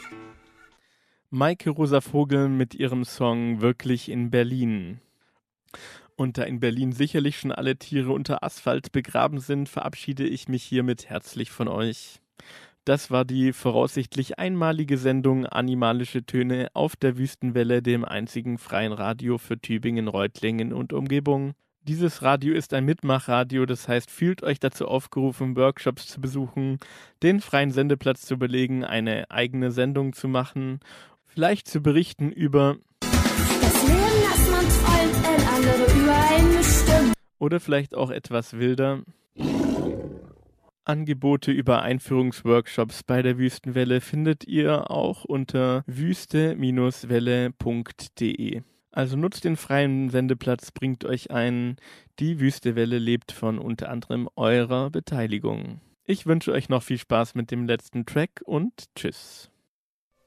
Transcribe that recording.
Maike Rosa Vogel mit ihrem Song Wirklich in Berlin. Und da in Berlin sicherlich schon alle Tiere unter Asphalt begraben sind, verabschiede ich mich hiermit herzlich von euch. Das war die voraussichtlich einmalige Sendung Animalische Töne auf der Wüstenwelle, dem einzigen freien Radio für Tübingen, Reutlingen und Umgebung. Dieses Radio ist ein Mitmachradio, das heißt, fühlt euch dazu aufgerufen, Workshops zu besuchen, den freien Sendeplatz zu belegen, eine eigene Sendung zu machen, vielleicht zu berichten über das Leben, das man träumt, wenn andere über einen bestimmen. Oder vielleicht auch etwas wilder. Angebote über Einführungsworkshops bei der Wüstenwelle findet ihr auch unter wüste-welle.de. Also nutzt den freien Sendeplatz, bringt euch ein. Die Wüstewelle lebt von unter anderem eurer Beteiligung. Ich wünsche euch noch viel Spaß mit dem letzten Track und tschüss.